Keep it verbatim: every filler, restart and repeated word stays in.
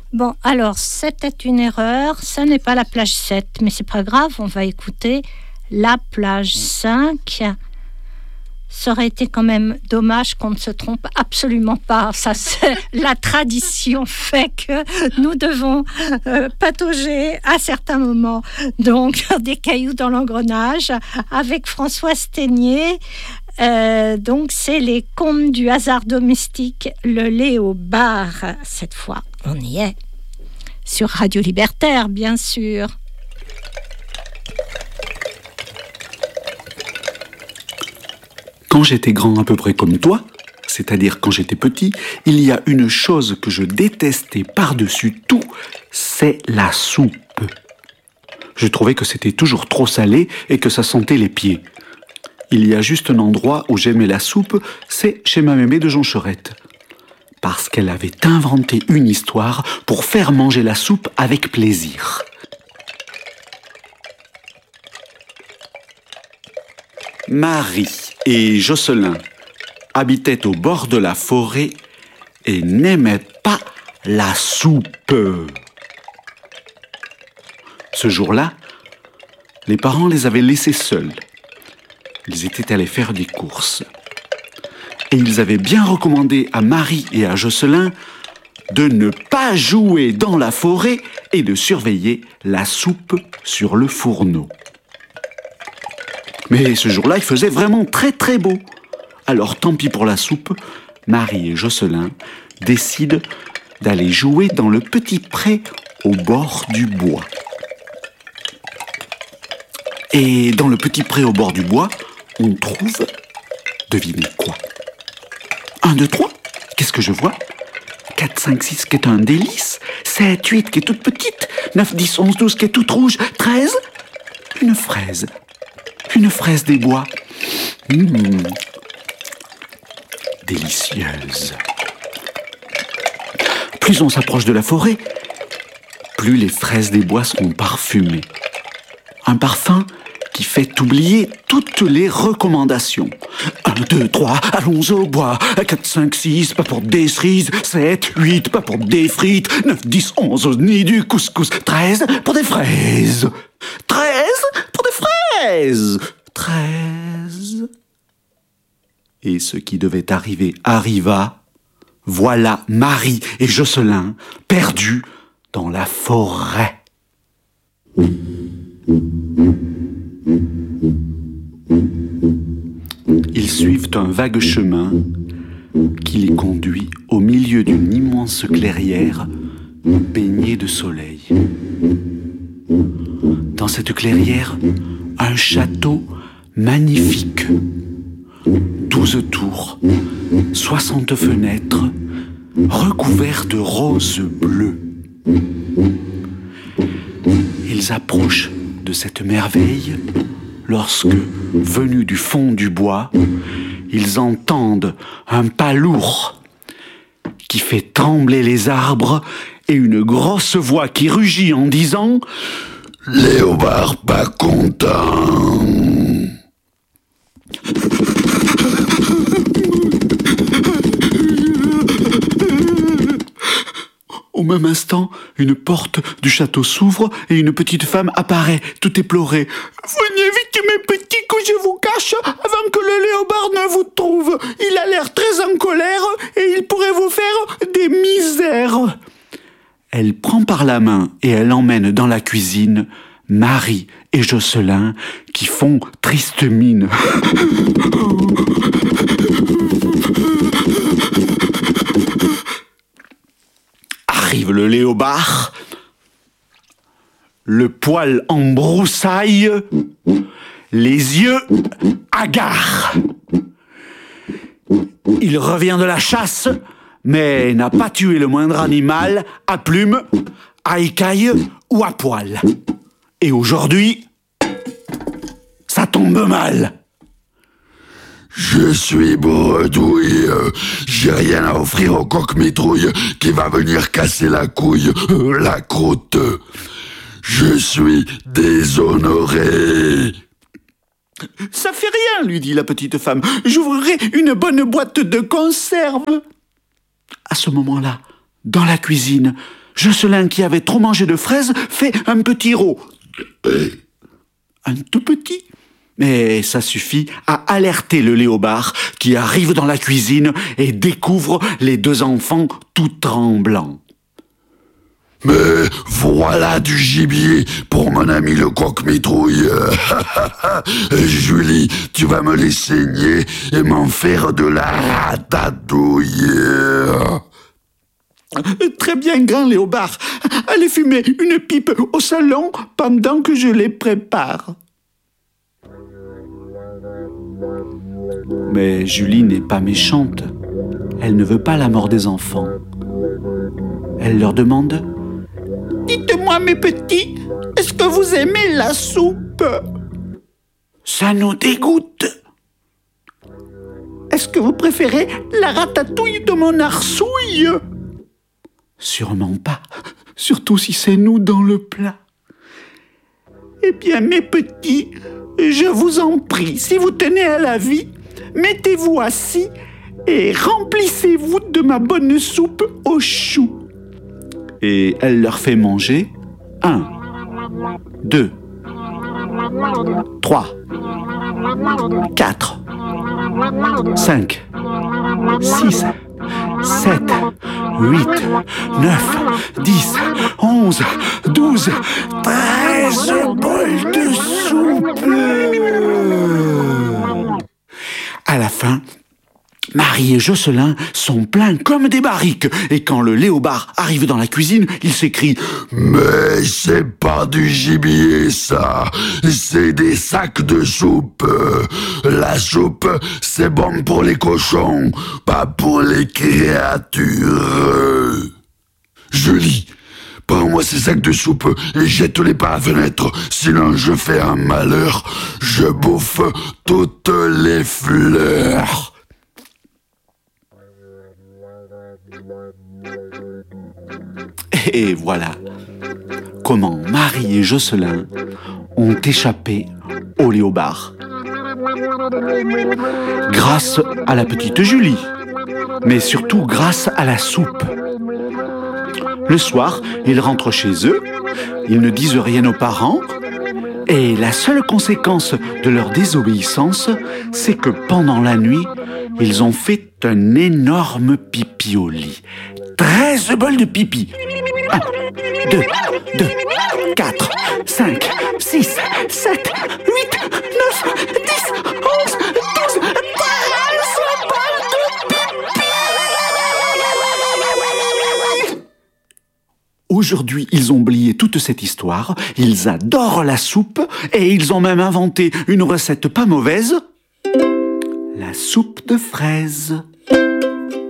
Bon, alors, c'était une erreur. Ça n'est pas la plage sept, mais c'est pas grave, on va écouter la plage cinq. Ça aurait été quand même dommage qu'on ne se trompe absolument pas. Ça, c'est la tradition fait que nous devons euh, patauger à certains moments. Donc, des cailloux dans l'engrenage avec Françoise Ténier. Euh, donc, c'est les contes du hasard domestique, le Léopard. Cette fois, on y est. Sur Radio Libertaire, bien sûr. Quand j'étais grand à peu près comme toi, c'est-à-dire quand j'étais petit, il y a une chose que je détestais par-dessus tout, c'est la soupe. Je trouvais que c'était toujours trop salé et que ça sentait les pieds. Il y a juste un endroit où j'aimais la soupe, c'est chez ma mémé de Joncherette. Parce qu'elle avait inventé une histoire pour faire manger la soupe avec plaisir. Marie et Jocelyn habitaient au bord de la forêt et n'aimaient pas la soupe. Ce jour-là, les parents les avaient laissés seuls. Ils étaient allés faire des courses. Et ils avaient bien recommandé à Marie et à Jocelyn de ne pas jouer dans la forêt et de surveiller la soupe sur le fourneau. Mais ce jour-là, il faisait vraiment très très beau. Alors tant pis pour la soupe, Marie et Jocelyn décident d'aller jouer dans le petit pré au bord du bois. Et dans le petit pré au bord du bois, on trouve, devinez quoi? un, deux, trois, qu'est-ce que je vois? quatre, cinq, six qui est un délice, sept, huit qui est toute petite, neuf, dix, onze, douze qui est toute rouge, treize, une fraise. Une fraise des bois. Mmh. Délicieuse. Plus on s'approche de la forêt, plus les fraises des bois sont parfumées. Un parfum qui fait oublier toutes les recommandations. un, deux, trois, allons au bois. quatre, cinq, six, pas pour des cerises. sept, huit, pas pour des frites. neuf, dix, onze, ni du couscous. treize, pour des fraises. treize, pour des fraises. treize. Et ce qui devait arriver arriva. Voilà Marie et Jocelyn perdus dans la forêt. Ils suivent un vague chemin qui les conduit au milieu d'une immense clairière baignée de soleil. Dans cette clairière, un château magnifique. Douze tours, soixante fenêtres, recouverts de roses bleues. Ils approchent de cette merveille lorsque, venus du fond du bois, ils entendent un pas lourd qui fait trembler les arbres et une grosse voix qui rugit en disant « Léopard pas content !» Au même instant, une porte du château s'ouvre et une petite femme apparaît, tout éplorée. « Venez vite, mes petits, que je vous cache avant que le léopard ne vous trouve. Il a l'air très en colère et il pourrait vous faire des misères. » Elle prend par la main et elle emmène dans la cuisine Marie et Jocelyn qui font triste mine. Arrive le léopard, le poil en broussaille, les yeux hagards. Il revient de la chasse, mais n'a pas tué le moindre animal à plumes, à écailles ou à poil. Et aujourd'hui, ça tombe mal. Je suis bredouille, j'ai rien à offrir au coq-mitrouille qui va venir casser la couille, euh, la croûte. Je suis déshonoré. Ça fait rien, lui dit la petite femme. J'ouvrirai une bonne boîte de conserve. À ce moment-là, dans la cuisine, Jocelyn, qui avait trop mangé de fraises, fait un petit rot. Un tout petit. Mais ça suffit à alerter le léopard qui arrive dans la cuisine et découvre les deux enfants tout tremblants. Mais voilà du gibier pour mon ami le croque-mitrouille. Julie, tu vas me les saigner et m'en faire de la ratatouille. Très bien, grand léopard. Allez fumer une pipe au salon pendant que je les prépare. Mais Julie n'est pas méchante. Elle ne veut pas la mort des enfants. Elle leur demande: dites-moi, mes petits, est-ce que vous aimez la soupe? Ça nous dégoûte. Est-ce que vous préférez la ratatouille de mon arsouille? Sûrement pas, surtout si c'est nous dans le plat. Eh bien, mes petits, je vous en prie, si vous tenez à la vie, mettez-vous assis et remplissez-vous de ma bonne soupe aux choux. Et elle leur fait manger un, deux, trois, quatre, cinq, six, sept, huit, neuf, dix, onze, douze, treize bols de soupe. À la fin, Marie et Jocelyn sont pleins comme des barriques, et quand le léopard arrive dans la cuisine, il s'écrie: mais c'est pas du gibier, ça, c'est des sacs de soupe. La soupe, c'est bon pour les cochons, pas pour les créatures. Julie, prends-moi ces sacs de soupe et jette-les par la fenêtre, sinon je fais un malheur, je bouffe toutes les fleurs. Et voilà comment Marie et Jocelyn ont échappé au léopard. Grâce à la petite Julie, mais surtout grâce à la soupe. Le soir, ils rentrent chez eux, ils ne disent rien aux parents, et la seule conséquence de leur désobéissance, c'est que pendant la nuit, ils ont fait un énorme pipi au lit. treize bols de pipi. un, deux, deux, quatre, cinq, six, sept, huit, neuf, dix, onze, douze, treize bols de pipi. Aujourd'hui, ils ont oublié toute cette histoire, ils adorent la soupe et ils ont même inventé une recette pas mauvaise, la soupe de fraises.